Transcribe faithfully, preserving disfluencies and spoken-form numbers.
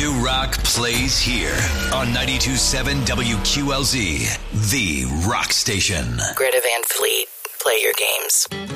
New rock plays here on ninety-two point seven W Q L Z, the rock station. Greta Van Fleet, play your games.